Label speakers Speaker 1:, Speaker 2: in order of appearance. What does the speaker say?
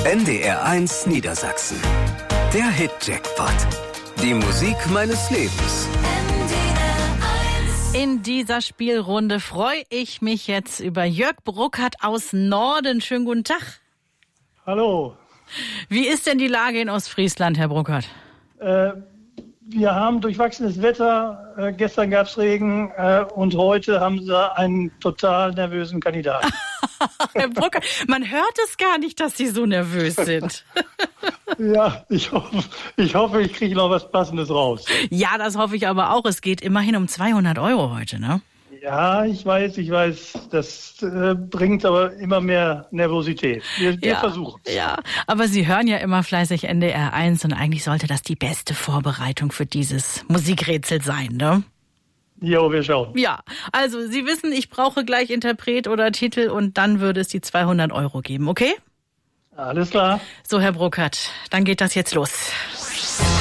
Speaker 1: NDR1 Niedersachsen. Der Hit-Jackpot. Die Musik meines Lebens.
Speaker 2: In dieser Spielrunde freue ich mich jetzt über Jörg Bruckert aus Norden. Schönen guten Tag.
Speaker 3: Hallo.
Speaker 2: Wie ist denn die Lage in Ostfriesland, Herr Bruckert?
Speaker 3: Wir haben durchwachsenes Wetter. Gestern gab es Regen und heute haben sie einen total nervösen Kandidaten.
Speaker 2: Herr Bruckert, man hört es gar nicht, dass Sie so nervös sind.
Speaker 3: Ja, ich hoffe, ich kriege noch was Passendes raus.
Speaker 2: Ja, das hoffe ich aber auch. Es geht immerhin um 200 € heute, ne?
Speaker 3: Ja, ich weiß. Das bringt aber immer mehr Nervosität. Wir versuchen es.
Speaker 2: Ja, aber Sie hören ja immer fleißig NDR1 und eigentlich sollte das die beste Vorbereitung für dieses Musikrätsel sein, ne?
Speaker 3: Jo, wir schauen.
Speaker 2: Ja, also Sie wissen, ich brauche gleich Interpret oder Titel und dann würde es die 200 € geben, okay?
Speaker 3: Alles klar.
Speaker 2: So, Herr Bruckert, dann geht das jetzt los.